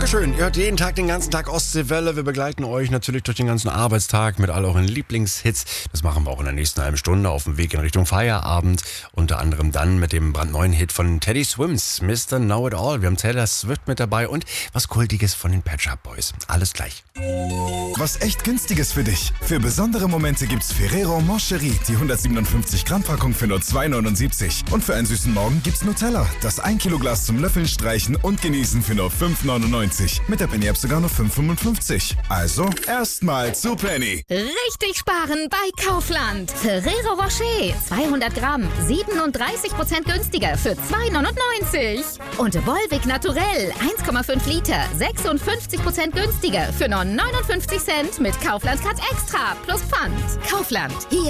Dankeschön. Ihr hört jeden Tag, den ganzen Tag Ostseewelle. Wir begleiten euch natürlich durch den ganzen Arbeitstag mit all euren Lieblingshits. Das machen wir auch in der nächsten halben Stunde auf dem Weg in Richtung Feierabend. Unter anderem dann mit dem brandneuen Hit von Teddy Swims, Mr. Know It All. Wir haben Taylor Swift mit dabei und was Kultiges von den Pet Shop Boys. Alles gleich. Was echt Günstiges für dich. Für besondere Momente gibt's Ferrero Moncherie, die 157 Gramm Packung für nur 2,79. Und für einen süßen Morgen gibt's Nutella, das 1 Kilo Glas zum Löffeln, Streichen und Genießen für nur 5,99. Mit der Penny App sogar nur 5,55. Also erstmal zu Penny. Richtig sparen bei Kaufland. Ferrero Rocher 200 Gramm, 37% günstiger für 2,99. Und Volvic Naturell 1,5 Liter, 56% günstiger für nur 59 Cent mit Kaufland Cut Extra plus Pfand. Kaufland, hier